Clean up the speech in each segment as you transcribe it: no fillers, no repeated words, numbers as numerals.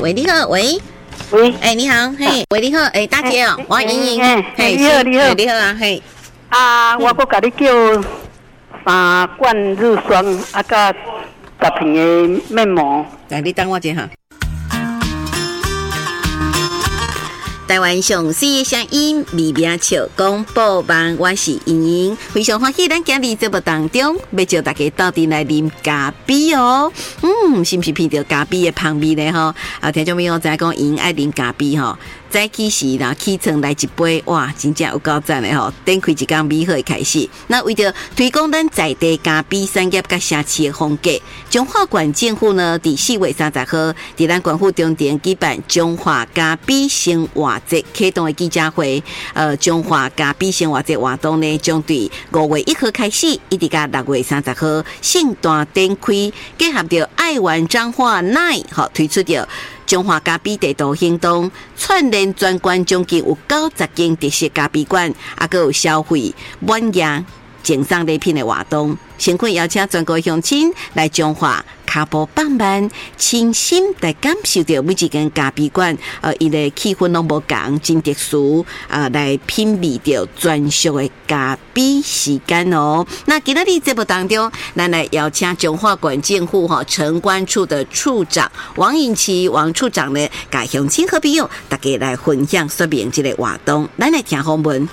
喂，你好，喂，你好，嘿，喂，你好，大姐哦，我莹莹，嘿， 你好， 你好啊，嘿， 我搁甲你叫3罐日霜，甲10瓶的面膜。 来，你等我一下哈。台湾上市的声音，微名笑广播网，我是莹莹，非常欢喜咱今日节目当中，要叫大家到底来啉咖啡哦。是不是闻到咖啡的香味呢？吼，听众朋友知讲莹爱啉咖啡吼。早起时啦，起床来一杯，哇，真正有够赞的吼！展开一天美好的开始。那为着推广咱在地咖啡产业甲社区的风格，中华县政府呢，伫4月30号，伫咱县府中庭举办中华咖啡生活节启动的记者会。中华咖啡生活节活动呢，将对5月1号开始，一直到6月30号盛大展开，结合着爱玩彰化奶，好推出着。中华咖啡地图行动串联专馆，总计有90间特色咖啡馆，还有消费满额赠送礼品的活动。先可邀请全国乡亲来中华脚步放慢，亲身来感受到每一间咖啡馆，伊的气氛拢无共，真特殊，来品味到专属的咖啡时间哦。那今日节目当中，咱来邀请中华县政府城管处的处长王颖琪王处长呢，甲乡亲好朋友大家来分享说明这个活动。咱来听访问。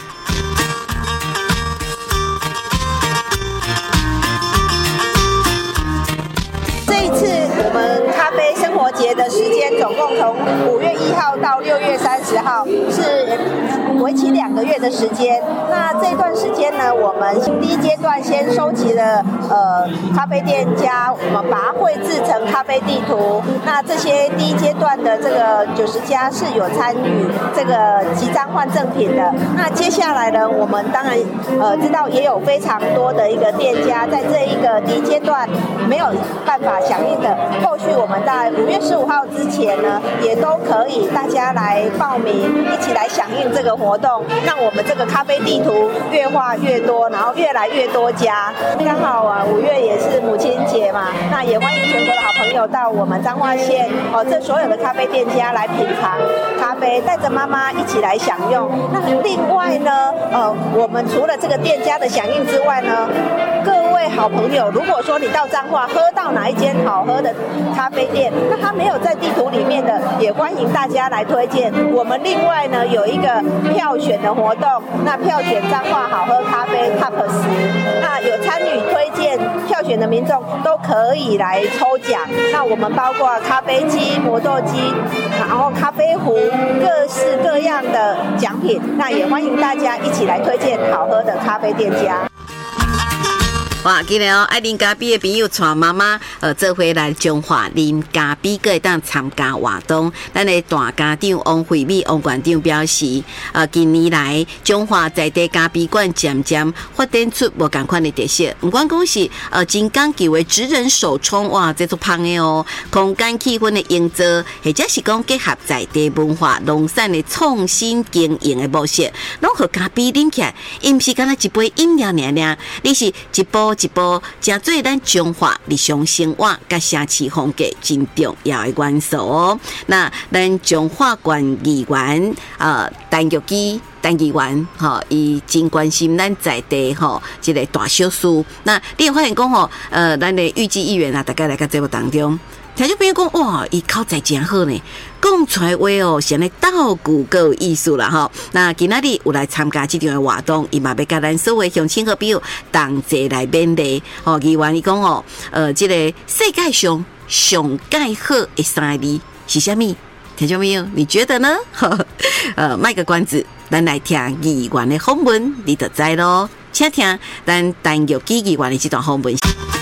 节的时间总共从5月1号到6月30号，是为期2个月的时间。那这段时间呢，我们第一阶段先收集了咖啡店家，我们把它绘制成咖啡地图。那这些第一阶段的这个90家是有参与这个集章换赠品的。那接下来呢，我们当然知道也有非常多的一个店家在这一个第一阶段没有办法响应的，后续我们在5月15号之前呢，也都可以大家来报名，一起来响应这个活动，让我们这个咖啡地图越画越多，然后越来越多家。刚好5月也是母亲节嘛，那也欢迎全国的好朋友到我们彰化县这所有的咖啡店家来品尝咖啡，带着妈妈一起来享用。那另外呢，我们除了这个店家的响应之外呢，各位好朋友，如果说你到彰化喝到哪一间好喝的咖啡店，那它没有在地图里面的，也欢迎大家来推荐。我们另外呢有一个票选的活动，那票选彰化好喝咖啡 Top 10，那有参与推荐票选的民众都可以来抽奖。那我们包括咖啡机、磨豆机，然后咖啡壶，各式各样的奖品。那也欢迎大家一起来推荐好喝的咖啡店家。 哇，今日爱啉咖啡的朋友带妈妈，做伙来中华啉咖啡，可以当参加活动。咱的大家长王惠美王馆长表示，近年来中华在地咖啡馆渐渐发展出无同款的特色。不管讲是真讲求的职人手冲，哇，这做香的哦，空间气氛的营造，或者是讲结合在地文化、农产的创新经营的模式，拢和咖啡啉起来，伊毋是干那一杯饮料尔，你是一步一步加做咱中华日常生活甲社区风格真重要的元素哦。那咱中华县议员陈玉基陈议员伊真关心咱在地这个大小事。那你会发现讲咱的预计议员大概来到节目当中。听众朋友讲，哇，伊口才真好呢，讲出来话是安尼道具够有意思啦那今仔日有来参加这场的活动，伊嘛要甲咱所有乡亲好朋友同齐来勉励。议员伊讲这个世界上上介好的3个字是啥物？听众朋友，你觉得呢？卖个关子，咱来听议员的访问，你就知咯。请听咱陈玉基议员的这段访问。